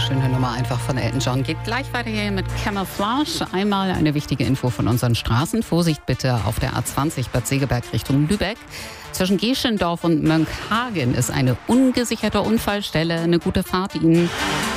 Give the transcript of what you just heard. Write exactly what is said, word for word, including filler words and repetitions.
Schöne Nummer einfach von Elton John. Geht gleich weiter hier mit Camouflage. Einmal eine wichtige Info von unseren Straßen. Vorsicht bitte auf der A zwanzig Bad Segeberg Richtung Lübeck. Zwischen Geschendorf und Mönckehagen ist eine ungesicherte Unfallstelle. Eine gute Fahrt Ihnen.